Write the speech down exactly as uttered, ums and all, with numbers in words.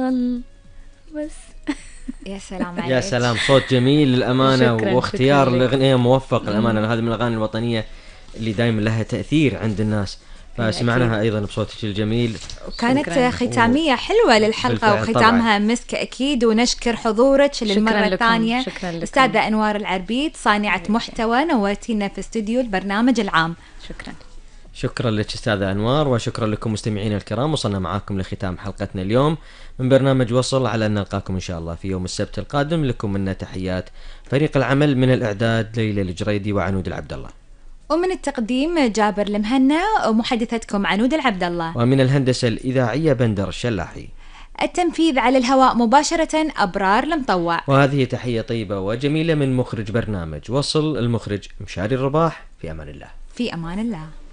وصل بس. يا سلام عليك، يا سلام، صوت جميل للأمانة. شكراً واختيار شكراً الأغنية موفق الأمانة. هذه من الأغاني الوطنية اللي دائما لها تأثير عند الناس، فسمعناها أيضا بصوتك الجميل. وكانت شكراً. ختامية حلوة للحلقة بالفعل وختامها مسك أكيد. ونشكر حضورك للمرة الثانية أستاذة أنوار العربيد، صانعة محتوى، نورتينا في استوديو البرنامج العام. شكرا شكرا لك أستاذة أنوار، وشكرا لكم مستمعينا الكرام. وصلنا معاكم لختام حلقتنا اليوم من برنامج وصل، على أن نلقاكم إن شاء الله في يوم السبت القادم. لكم منا تحيات فريق العمل، من الإعداد ليلى الجريدي وعنود العبد الله، ومن التقديم جابر المهنا، ومحدثتكم عنود العبد الله، ومن الهندسة الإذاعية بندر الشلاحي. التنفيذ على الهواء مباشرة أبرار المطوع. وهذه تحية طيبة وجميلة من مخرج برنامج وصل المخرج مشاري الرباح. في أمان الله. في أمان الله.